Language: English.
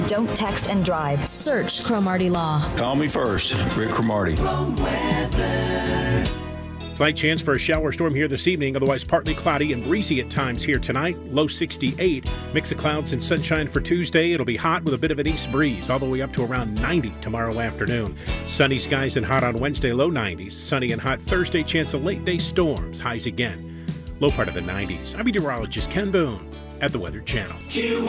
don't text and drive. Search Cromartie Law. Call me first, Rick Cromartie. Slight chance for a shower storm here this evening, otherwise partly cloudy and breezy at times here tonight. Low 68. Mix of clouds and sunshine for Tuesday. It'll be hot with a bit of an east breeze, all the way up to around 90 tomorrow afternoon. Sunny skies and hot on Wednesday, low 90s. Sunny and hot Thursday, chance of late-day storms, highs again. Low part of the 90s. I'm meteorologist Ken Boone at the Weather Channel.